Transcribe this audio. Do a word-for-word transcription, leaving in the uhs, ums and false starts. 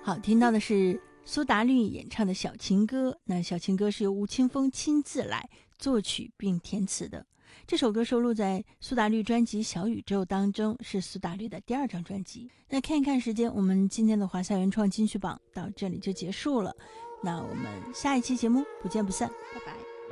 好，听到的是苏打绿演唱的小情歌，那小情歌是由吴青峰亲自来作曲并填词的。这首歌收录在苏打绿专辑《小宇宙》当中，是苏打绿的第二张专辑。那看一看时间，我们今天的华夏原创金曲榜到这里就结束了。那我们下一期节目不见不散，拜拜。